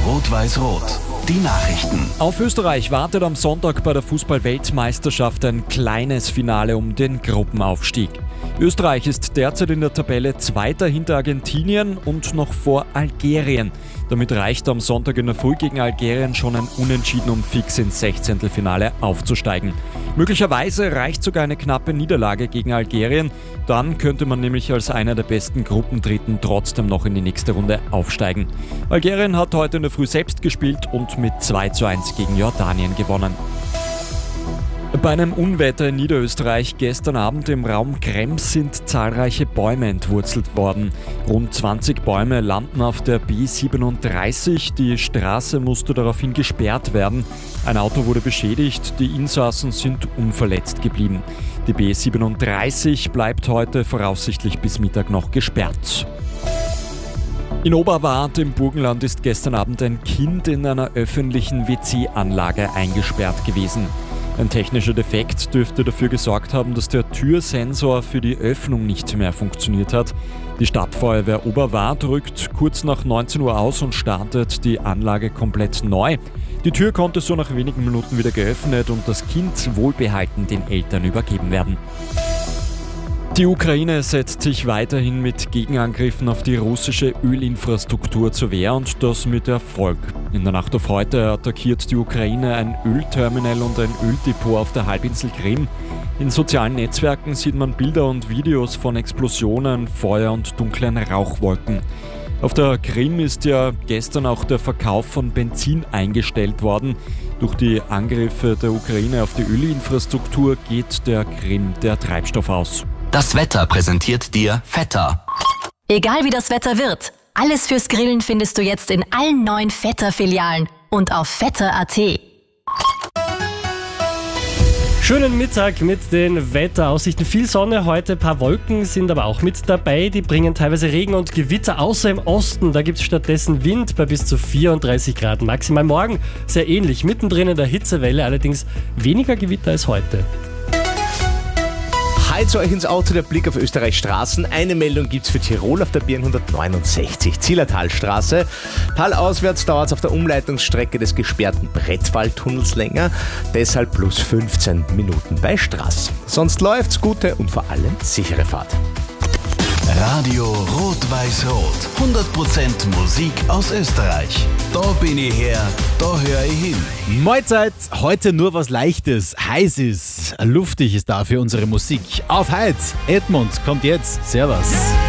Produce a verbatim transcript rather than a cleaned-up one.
Rot-Weiß-Rot. Die Nachrichten. Auf Österreich wartet am Sonntag bei der Fußball-Weltmeisterschaft ein kleines Finale um den Gruppenaufstieg. Österreich ist derzeit in der Tabelle Zweiter hinter Argentinien und noch vor Algerien. Damit reicht am Sonntag in der Früh gegen Algerien schon ein Unentschieden, um fix ins Sechzehntelfinale aufzusteigen. Möglicherweise reicht sogar eine knappe Niederlage gegen Algerien. Dann könnte man nämlich als einer der besten Gruppendritten trotzdem noch in die nächste Runde aufsteigen. Algerien hat heute in der Früh selbst gespielt und mit zwei zu eins gegen Jordanien gewonnen. Bei einem Unwetter in Niederösterreich gestern Abend im Raum Krems sind zahlreiche Bäume entwurzelt worden. Rund zwanzig Bäume landen auf der B siebenunddreißig. Die Straße musste daraufhin gesperrt werden. Ein Auto wurde beschädigt, die Insassen sind unverletzt geblieben. Die B siebenunddreißig bleibt heute voraussichtlich bis Mittag noch gesperrt. In Oberwart im Burgenland ist gestern Abend ein Kind in einer öffentlichen W C-Anlage eingesperrt gewesen. Ein technischer Defekt dürfte dafür gesorgt haben, dass der Türsensor für die Öffnung nicht mehr funktioniert hat. Die Stadtfeuerwehr Oberwart rückt kurz nach neunzehn Uhr aus und startet die Anlage komplett neu. Die Tür konnte so nach wenigen Minuten wieder geöffnet und das Kind wohlbehalten den Eltern übergeben werden. Die Ukraine setzt sich weiterhin mit Gegenangriffen auf die russische Ölinfrastruktur zur Wehr und das mit Erfolg. In der Nacht auf heute attackiert die Ukraine ein Ölterminal und ein Öldepot auf der Halbinsel Krim. In sozialen Netzwerken sieht man Bilder und Videos von Explosionen, Feuer und dunklen Rauchwolken. Auf der Krim ist ja gestern auch der Verkauf von Benzin eingestellt worden. Durch die Angriffe der Ukraine auf die Ölinfrastruktur geht der Krim der Treibstoff aus. Das Wetter präsentiert dir Vetter. Egal wie das Wetter wird, alles fürs Grillen findest du jetzt in allen neuen Vetter-Filialen und auf vetter punkt a t. Schönen Mittag mit den Wetteraussichten. Viel Sonne heute, ein paar Wolken sind aber auch mit dabei. Die bringen teilweise Regen und Gewitter, außer im Osten. Da gibt es stattdessen Wind bei bis zu vierunddreißig Grad maximal. Morgen sehr ähnlich, mittendrin in der Hitzewelle, allerdings weniger Gewitter als heute. Halt zu euch ins Auto, der Blick auf Österreichs Straßen. Eine Meldung gibt's für Tirol auf der B hundertneunundsechzig, Zillertalstraße. Talauswärts dauert es auf der Umleitungsstrecke des gesperrten Brettwaldtunnels länger, deshalb plus fünfzehn Minuten bei Straß. Sonst läuft's, gute und vor allem sichere Fahrt. Radio Rot-Weiß-Rot. hundert Prozent Musik aus Österreich. Da bin ich her, da höre ich hin. Mahlzeit, heute nur was Leichtes, heiß ist, luftig ist dafür unsere Musik. Auf Heiz, Edmund kommt jetzt, servus.